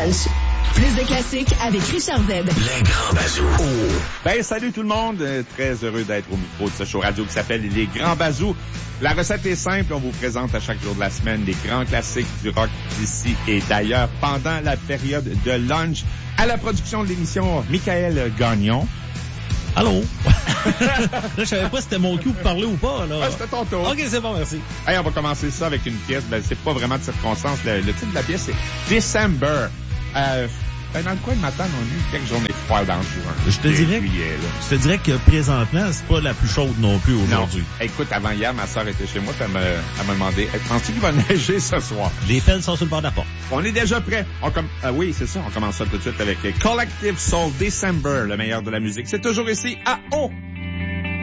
Lunch. Plus de classiques avec Richard Z. Les Grands Bazous. Oh. Ben, salut tout le monde. Très heureux d'être au micro de ce show radio qui s'appelle Les Grands Bazous. La recette est simple. On vous présente à chaque jour de la semaine les grands classiques du rock d'ici et d'ailleurs pendant la période de lunch. À la production de l'émission, Michael Gagnon. Allô? Là, je savais pas si c'était mon cue pour parler ou pas, là. Ah, c'était ton tour. OK, c'est bon, merci. Hey, on va commencer ça avec une pièce. Ben, c'est pas vraiment de circonstance. Le titre de la pièce, c'est December. Dans le coin de ma table, on a eu quelques journées froides en juin. Je te dirais que présentement, c'est pas la plus chaude non plus aujourd'hui. Non. Écoute, avant hier, ma sœur était chez moi, elle m'a demandé, penses-tu qu'il va neiger ce soir? Les pelles sont sur le bord de la porte. On est déjà prêt. Oui, c'est ça. On commence ça tout de suite avec Collective Soul December, le meilleur de la musique. C'est toujours ici à O.